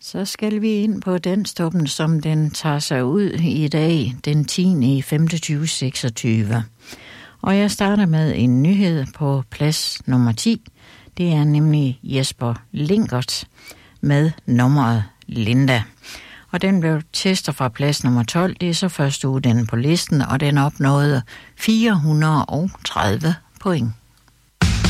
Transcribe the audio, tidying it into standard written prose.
Så skal vi ind på den stuppen, som den tager sig ud i dag, den 10.5.2026. Og jeg starter med en nyhed på plads nummer 10. Det er nemlig Jesper Linkert med nummeret Linda. Og den blev testet fra plads nummer 12. Det er så første uge den på listen, og den opnåede 430 point.